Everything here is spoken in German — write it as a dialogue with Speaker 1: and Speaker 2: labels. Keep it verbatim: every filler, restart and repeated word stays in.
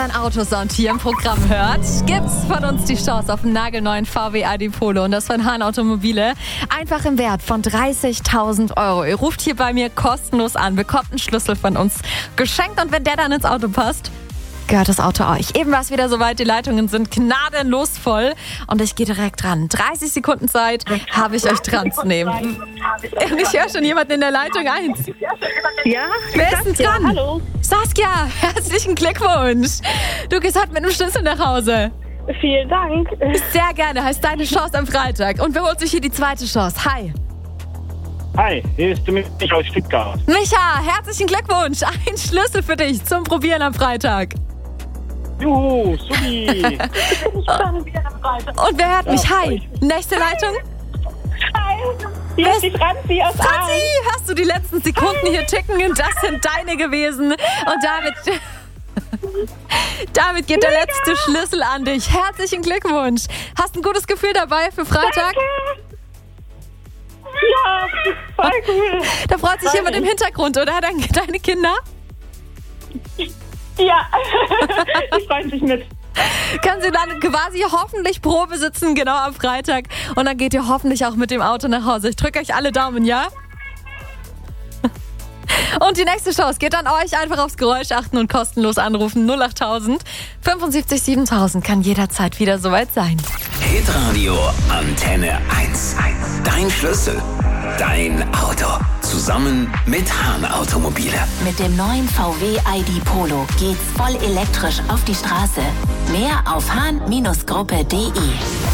Speaker 1: sein Autosound hier im Programm hört, gibt's von uns die Chance auf einen nagelneuen V W I D Polo und das von Hahn Automobile. Einfach im Wert von dreißigtausend Euro. Ihr ruft hier bei mir kostenlos an, bekommt einen Schlüssel von uns geschenkt und wenn der dann ins Auto passt, gehört das Auto euch. Eben war es wieder soweit, die Leitungen sind gnadenlos voll und ich gehe direkt ran. dreißig Sekunden Zeit habe ich euch dran zu nehmen. Und ich höre schon jemanden in der Leitung eins.
Speaker 2: Ja?
Speaker 1: Wer ist denn
Speaker 2: Saskia,
Speaker 1: dran?
Speaker 2: hallo.
Speaker 1: Saskia, herzlichen Glückwunsch. Du gehst heute mit einem Schlüssel nach Hause.
Speaker 2: Vielen Dank.
Speaker 1: Sehr gerne, heißt deine Chance am Freitag. Und wer holt sich hier die zweite Chance? Hi.
Speaker 3: Hi, hier ist Micha aus Stuttgart.
Speaker 1: Micha, herzlichen Glückwunsch. Ein Schlüssel für dich zum Probieren am Freitag.
Speaker 3: Juhu, supi.
Speaker 1: Und wer hört mich? Hi. Nächste Leitung?
Speaker 2: Hi. Hier ist die Franzi aus
Speaker 1: Franzi,
Speaker 2: Aalen.
Speaker 1: hast du die letzten Sekunden hier ticken und das sind deine gewesen. Und damit, damit geht der letzte Schlüssel an dich. Herzlichen Glückwunsch. Hast ein gutes Gefühl dabei für Freitag?
Speaker 2: Ja, voll cool.
Speaker 1: Da freut sich jemand im Hintergrund, oder? Deine, deine Kinder?
Speaker 2: Ja, die freuen sich mit.
Speaker 1: Kann sie dann quasi hoffentlich Probe sitzen, genau am Freitag. Und dann geht ihr hoffentlich auch mit dem Auto nach Hause. Ich drücke euch alle Daumen, ja? Und die nächste Chance geht an euch. Einfach aufs Geräusch achten und kostenlos anrufen. null achttausend fünfundsiebzig siebentausend kann jederzeit wieder soweit sein.
Speaker 4: Hitradio Antenne eins. Dein Schlüssel. Dein Auto. Zusammen mit Hahn Automobile.
Speaker 5: Mit dem neuen V W I D Polo geht's voll elektrisch auf die Straße. Mehr auf hahn Gruppe punkt de.